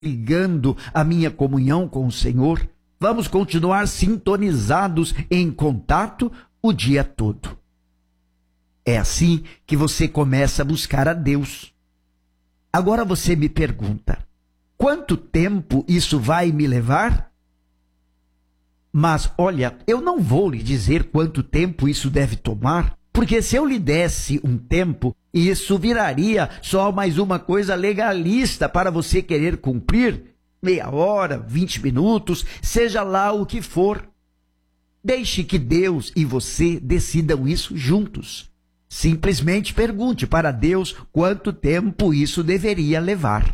ligando a minha comunhão com o Senhor. Vamos continuar sintonizados em contato o dia todo. É assim que você começa a buscar a Deus. Agora você me pergunta, quanto tempo isso vai me levar? Mas olha, eu não vou lhe dizer quanto tempo isso deve tomar, porque se eu lhe desse um tempo, isso viraria só mais uma coisa legalista para você querer cumprir, meia hora, 20 minutos, seja lá o que for. Deixe que Deus e você decidam isso juntos. Simplesmente pergunte para Deus quanto tempo isso deveria levar.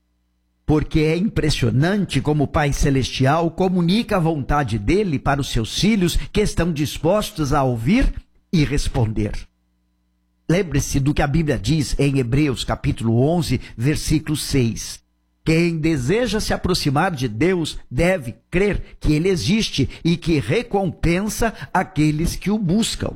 Porque é impressionante como o Pai Celestial comunica a vontade dele para os seus filhos que estão dispostos a ouvir e responder. Lembre-se do que a Bíblia diz em Hebreus capítulo 11, versículo 6. Quem deseja se aproximar de Deus deve crer que Ele existe e que recompensa aqueles que o buscam.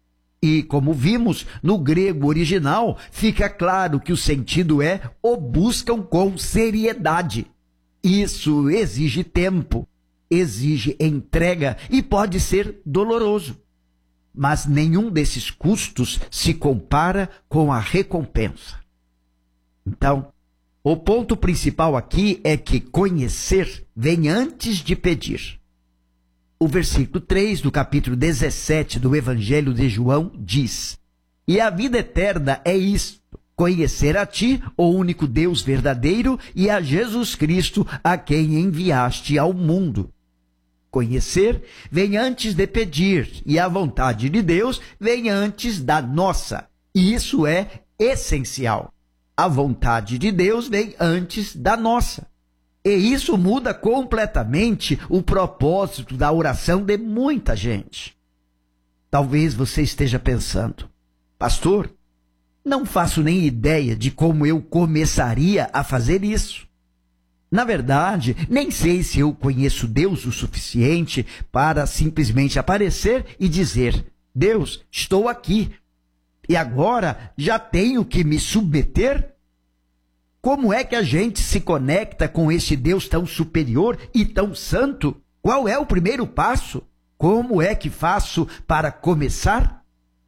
E como vimos, no grego original, fica claro que o sentido é o buscam com seriedade. Isso exige tempo, exige entrega e pode ser doloroso. Mas nenhum desses custos se compara com a recompensa. Então, o ponto principal aqui é que conhecer vem antes de pedir. O versículo 3 do capítulo 17 do Evangelho de João diz: E a vida eterna é isto, conhecer a ti, o único Deus verdadeiro, e a Jesus Cristo, a quem enviaste ao mundo. Conhecer vem antes de pedir, e a vontade de Deus vem antes da nossa. E isso é essencial. A vontade de Deus vem antes da nossa. E isso muda completamente o propósito da oração de muita gente. Talvez você esteja pensando, pastor, não faço nem ideia de como eu começaria a fazer isso. Na verdade, nem sei se eu conheço Deus o suficiente para simplesmente aparecer e dizer, Deus, estou aqui, e agora já tenho que me submeter? Como é que a gente se conecta com esse Deus tão superior e tão santo? Qual é o primeiro passo? Como é que faço para começar?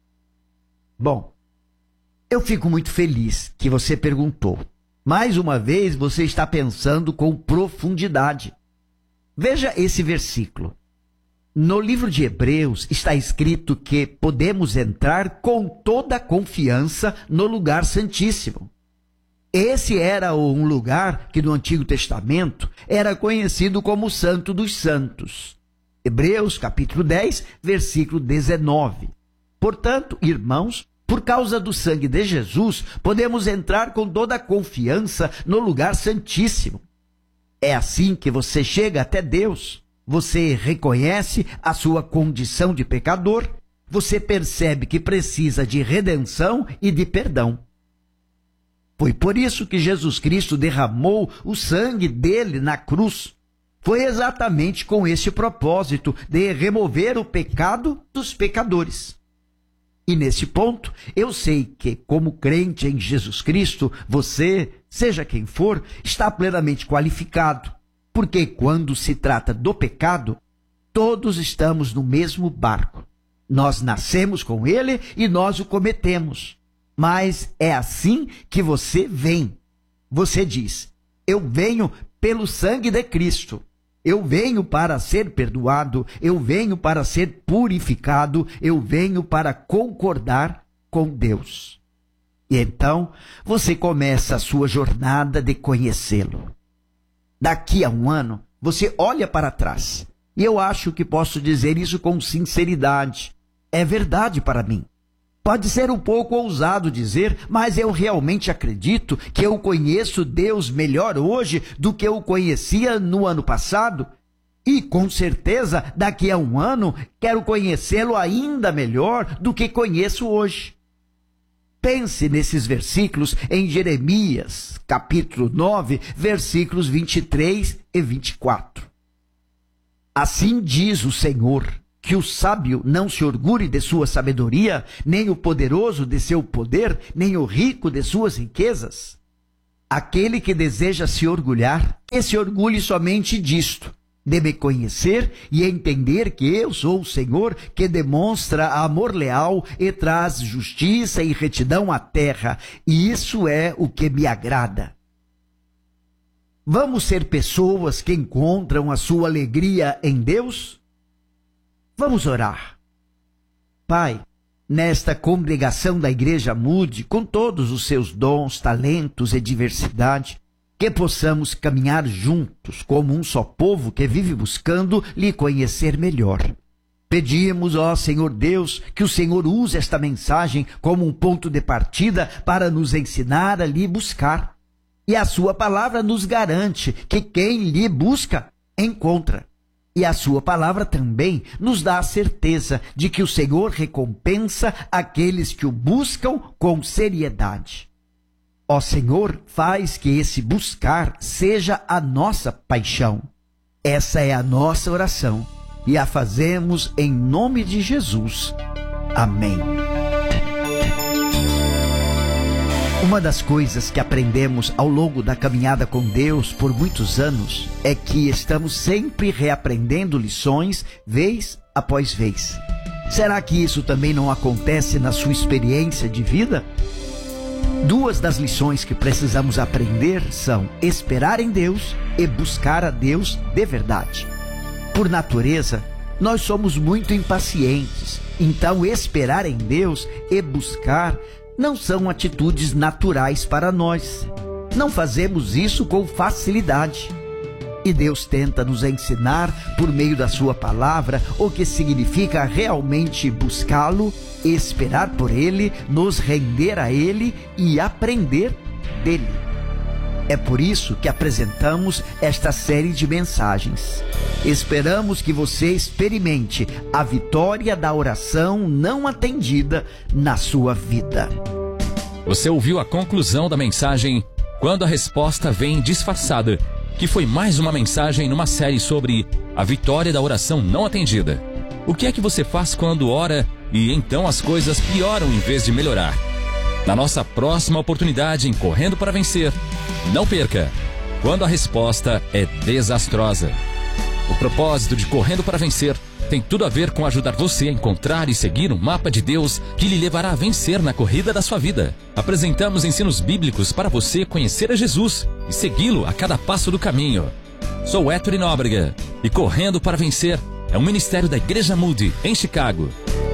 Bom, eu fico muito feliz que você perguntou. Mais uma vez, você está pensando com profundidade. Veja esse versículo. No livro de Hebreus está escrito que podemos entrar com toda a confiança no lugar santíssimo. Esse era um lugar que no Antigo Testamento era conhecido como o Santo dos Santos. Hebreus capítulo 10, versículo 19. Portanto, irmãos, por causa do sangue de Jesus, podemos entrar com toda a confiança no lugar santíssimo. É assim que você chega até Deus. Você reconhece a sua condição de pecador. Você percebe que precisa de redenção e de perdão. Foi por isso que Jesus Cristo derramou o sangue dele na cruz. Foi exatamente com esse propósito de remover o pecado dos pecadores. E nesse ponto, eu sei que, como crente em Jesus Cristo, você, seja quem for, está plenamente qualificado. Porque quando se trata do pecado, todos estamos no mesmo barco. Nós nascemos com ele e nós o cometemos. Mas é assim que você vem. Você diz, eu venho pelo sangue de Cristo. Eu venho para ser perdoado, eu venho para ser purificado, eu venho para concordar com Deus. E então, você começa a sua jornada de conhecê-lo. Daqui a um ano, você olha para trás. E eu acho que posso dizer isso com sinceridade. É verdade para mim. Pode ser um pouco ousado dizer, mas eu realmente acredito que eu conheço Deus melhor hoje do que eu conhecia no ano passado. E, com certeza, daqui a um ano, quero conhecê-lo ainda melhor do que conheço hoje. Pense nesses versículos em Jeremias, capítulo 9, versículos 23 e 24. Assim diz o Senhor, que o sábio não se orgulhe de sua sabedoria, nem o poderoso de seu poder, nem o rico de suas riquezas. Aquele que deseja se orgulhar, que se orgulhe somente disto, de me conhecer e entender que eu sou o Senhor que demonstra amor leal e traz justiça e retidão à terra, e isso é o que me agrada. Vamos ser pessoas que encontram a sua alegria em Deus? Vamos orar. Pai, nesta congregação da Igreja Mude, com todos os seus dons, talentos e diversidade, que possamos caminhar juntos como um só povo que vive buscando lhe conhecer melhor. Pedimos, ó Senhor Deus, que o Senhor use esta mensagem como um ponto de partida para nos ensinar a lhe buscar. E a sua palavra nos garante que quem lhe busca, encontra. E a sua palavra também nos dá a certeza de que o Senhor recompensa aqueles que o buscam com seriedade. Ó Senhor, faz que esse buscar seja a nossa paixão. Essa é a nossa oração e a fazemos em nome de Jesus. Amém. Uma das coisas que aprendemos ao longo da caminhada com Deus por muitos anos é que estamos sempre reaprendendo lições, vez após vez. Será que isso também não acontece na sua experiência de vida? Duas das lições que precisamos aprender são esperar em Deus e buscar a Deus de verdade. Por natureza, nós somos muito impacientes, então esperar em Deus e buscar não são atitudes naturais para nós. Não fazemos isso com facilidade. E Deus tenta nos ensinar, por meio da sua palavra, o que significa realmente buscá-lo, esperar por Ele, nos render a Ele e aprender dele. É por isso que apresentamos esta série de mensagens. Esperamos que você experimente a vitória da oração não atendida na sua vida. Você ouviu a conclusão da mensagem Quando a Resposta Vem Disfarçada, que foi mais uma mensagem numa série sobre a vitória da oração não atendida. O que é que você faz quando ora e então as coisas pioram em vez de melhorar? Na nossa próxima oportunidade em Correndo para Vencer, não perca, quando a resposta é desastrosa. O propósito de Correndo para Vencer tem tudo a ver com ajudar você a encontrar e seguir um mapa de Deus que lhe levará a vencer na corrida da sua vida. Apresentamos ensinos bíblicos para você conhecer a Jesus e segui-lo a cada passo do caminho. Sou Héctor Nóbrega e Correndo para Vencer é um ministério da Igreja Mude, em Chicago.